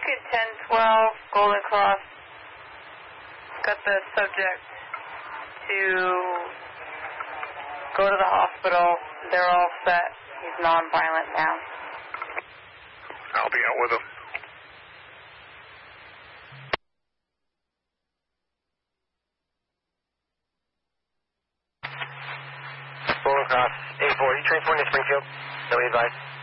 could 1012 Golden Cross got the subject to go to the hospital. They're all set. He's non-violent now. I'll be out with him. Golden Cross, 84. You train for in Springfield? No advice.